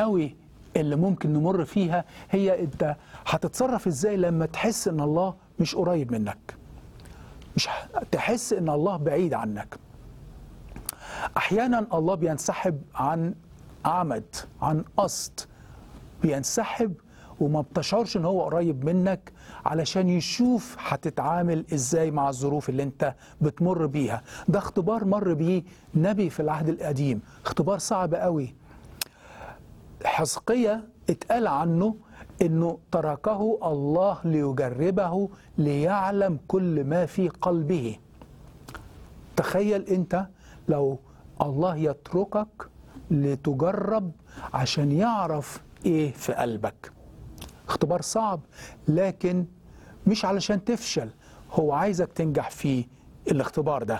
قوي اللي ممكن نمر فيها هي انت هتتصرف ازاي لما تحس ان الله مش قريب منك، مش تحس ان الله بعيد عنك. احيانا الله بينسحب عن عمد، عن قصد، بينسحب وما بتشعرش ان هو قريب منك علشان يشوف هتتعامل ازاي مع الظروف اللي انت بتمر بيها. ده اختبار مر بيه نبي في العهد القديم، اختبار صعب قوي. حزقيا اتقال عنه انه تركه الله ليجربه ليعلم كل ما في قلبه. تخيل انت لو الله يتركك لتجرب عشان يعرف ايه في قلبك. اختبار صعب، لكن مش علشان تفشل، هو عايزك تنجح في الاختبار ده.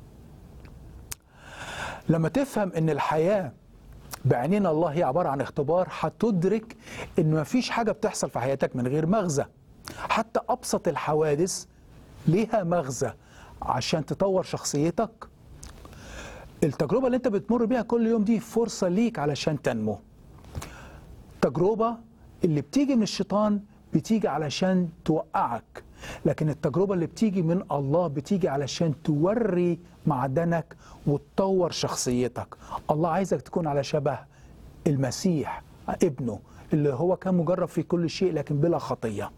لما تفهم ان الحياة بعينين الله هي عبارة عن اختبار، هتدرك ان مفيش حاجة بتحصل في حياتك من غير مغزى. حتى ابسط الحوادث ليها مغزى عشان تطور شخصيتك. التجربة اللي انت بتمر بيها كل يوم دي فرصة ليك علشان تنمو. التجربة اللي بتيجي من الشيطان بتيجي علشان توقعك، لكن التجربة اللي بتيجي من الله بتيجي علشان توري معدنك وتطور شخصيتك. الله عايزك تكون على شبه المسيح ابنه اللي هو كان مجرب في كل شيء لكن بلا خطية.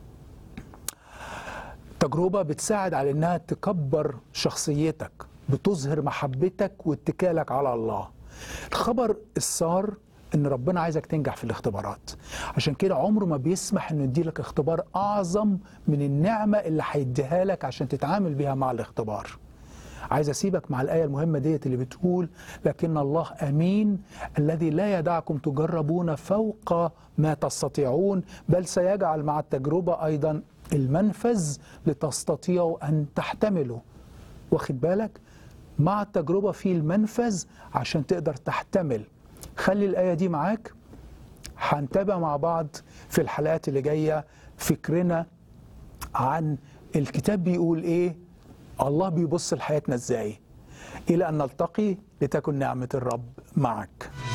تجربة بتساعد على انها تكبر شخصيتك، بتظهر محبتك واتكالك على الله. الخبر السار ان ربنا عايزك تنجح في الاختبارات، عشان كده عمره ما بيسمح انه يديلك اختبار اعظم من النعمة اللي هيديها لك عشان تتعامل بيها مع الاختبار. عايز اسيبك مع الآية المهمة ديت اللي بتقول لكن الله امين الذي لا يدعكم تجربون فوق ما تستطيعون بل سيجعل مع التجربة ايضا المنفذ لتستطيعوا ان تحتملوا. واخد بالك؟ مع التجربة في المنفذ عشان تقدر تحتمل. خلي الآية دي معاك، هنتابع مع بعض في الحلقات اللي جاية فكرنا عن الكتاب بيقول ايه، الله بيبص لحياتنا ازاي. إلى أن نلتقي، لتكن نعمة الرب معك.